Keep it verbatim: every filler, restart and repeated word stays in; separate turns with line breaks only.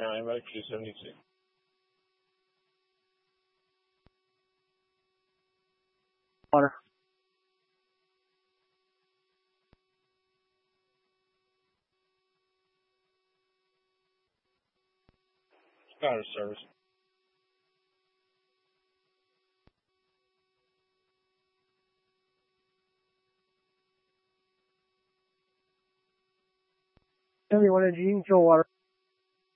County, Medic two seventy-two.
Water.
Spotter service.
seventy-one N G, Joe Water.